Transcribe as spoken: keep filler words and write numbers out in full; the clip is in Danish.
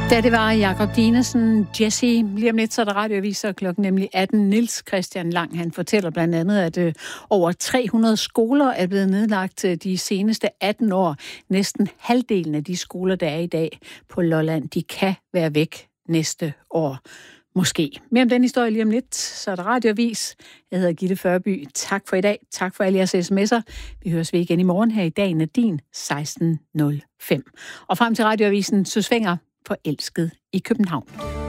Da det var Jakob Dinesen, Jesse, lige om lidt så er der radioaviser klokken nemlig atten. Niels Christian Lang, han fortæller blandt andet, at øh, over tre hundrede skoler er blevet nedlagt de seneste atten år. Næsten halvdelen af de skoler, der er i dag på Lolland, de kan være væk næste år. Måske. Mere om den historie lige om lidt, så er der radioavis. Jeg hedder Gitte Førby. Tak for i dag. Tak for alle jeres sms'er. Vi høres ved igen i morgen her i Dagen er din seksten nul fem. Og frem til radioavisen, så svinger Forelsket i København.